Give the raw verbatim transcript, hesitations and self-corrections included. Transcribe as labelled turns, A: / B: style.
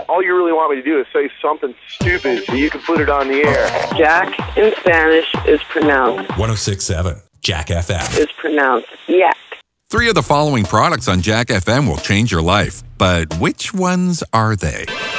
A: All you really want me to do is say something stupid so you can put it on the air.
B: Jack in Spanish is pronounced.
C: one oh six point seven Jack F M.
B: Is pronounced yak.
D: Three of the following products on Jack F M will change your life, but which ones are they?